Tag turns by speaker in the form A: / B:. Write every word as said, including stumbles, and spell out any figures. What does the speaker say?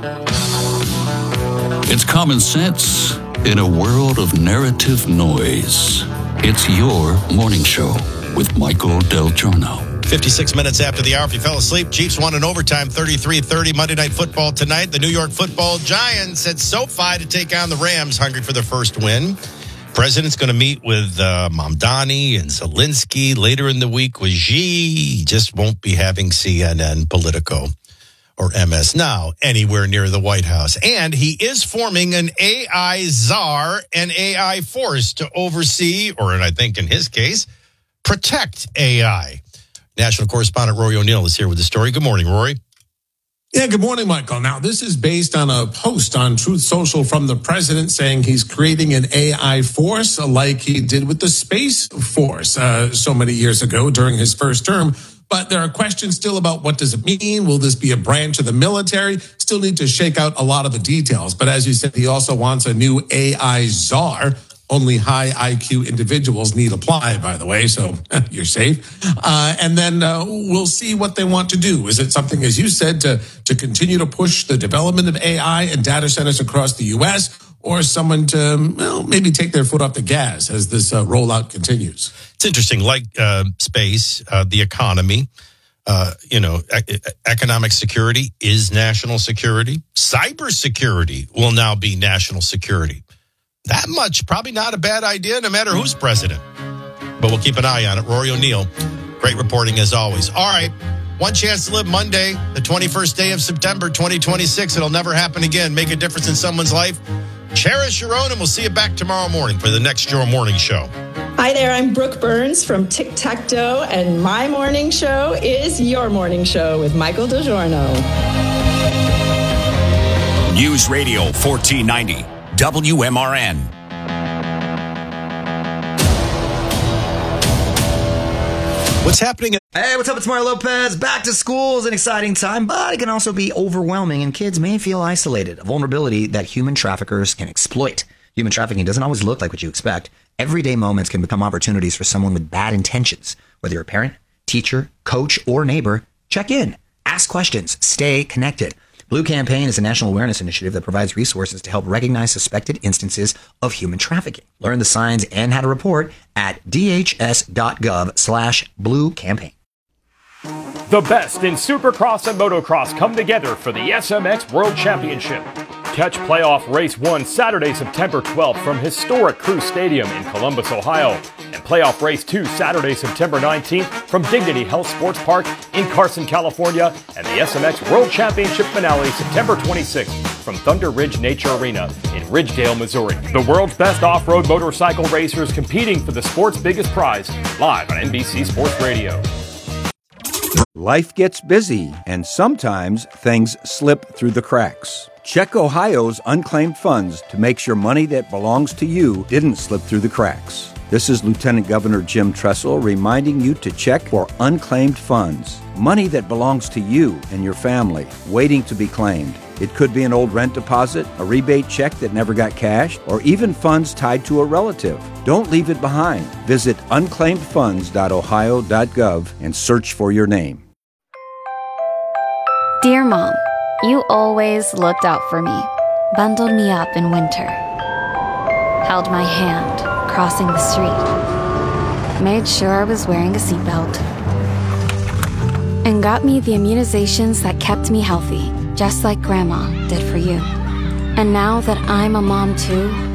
A: It's common sense in a world of narrative noise. It's your morning show with Michael Del Giorno.
B: fifty-six minutes after the hour. If you fell asleep, Chiefs won in overtime, thirty-three thirty. Monday Night Football tonight. The New York Football Giants at SoFi to take on the Rams, hungry for their first win. President's going to meet with uh, Mamdani and Zelensky later in the week with Xi. He just won't be having C N N, Politico, or M S Now anywhere near the White House. And he is forming an A I czar and A I force to oversee, or I think in his case, protect A I. National correspondent Rory O'Neill is here with the story. Good morning, Rory.
C: Yeah, good morning, Michael. Now, this is based on a post on Truth Social from the president saying he's creating an A I force like he did with the Space Force uh, so many years ago during his first term. But there are questions still about what does it mean? Will this be a branch of the military? Still need to shake out a lot of the details. But as you said, he also wants a new A I czar. Only high I Q individuals need apply, by the way, so you're safe. Uh, and then uh, we'll see what they want to do. Is it something, as you said, to, to continue to push the development of A I and data centers across the U S, or someone to, well, maybe take their foot off the gas as this uh, rollout continues?
B: It's interesting, like uh, space, uh, the economy, uh, you know, e- economic security is national security. Cybersecurity will now be national security. That much, probably not a bad idea, no matter who's president. But we'll keep an eye on it. Rory O'Neill, great reporting as always. All right, one chance to live Monday, the twenty-first day of September, twenty twenty-six. It'll never happen again. Make a difference in someone's life. Cherish your own, and we'll see you back tomorrow morning for the next Your Morning Show.
D: Hi there, I'm Brooke Burns from Tic Tac Toe, and my morning show is Your Morning Show with Michael DiGiorno.
E: News Radio fourteen ninety. W M R N.
B: What's happening?
F: Hey, what's up? It's Mario Lopez. Back to school is an exciting time, but it can also be overwhelming, and kids may feel isolated, a vulnerability that human traffickers can exploit. Human trafficking doesn't always look like what you expect. Everyday moments can become opportunities for someone with bad intentions. Whether you're a parent, teacher, coach, or neighbor, check in, ask questions, stay connected. Blue Campaign is a national awareness initiative that provides resources to help recognize suspected instances of human trafficking. Learn the signs and how to report at dhs.gov slash blue campaign.
G: The best in Supercross and Motocross come together for the S M X World Championship. Catch playoff race one Saturday, September twelfth from historic Crew Stadium in Columbus, Ohio. And playoff race two Saturday, September nineteenth from Dignity Health Sports Park in Carson, California. And the S M X World Championship finale September twenty-sixth from Thunder Ridge Nature Arena in Ridgedale, Missouri. The world's best off-road motorcycle racers competing for the sport's biggest prize, live on N B C Sports Radio.
H: Life gets busy, and sometimes things slip through the cracks. Check Ohio's unclaimed funds to make sure money that belongs to you didn't slip through the cracks. This is Lieutenant Governor Jim Tressel reminding you to check for unclaimed funds. Money that belongs to you and your family, waiting to be claimed. It could be an old rent deposit, a rebate check that never got cashed, or even funds tied to a relative. Don't leave it behind. Visit unclaimed funds dot ohio dot gov and search for your name.
I: Dear Mom, you always looked out for me, bundled me up in winter, held my hand crossing the street, made sure I was wearing a seatbelt, and got me the immunizations that kept me healthy, just like Grandma did for you. And now that I'm a mom too,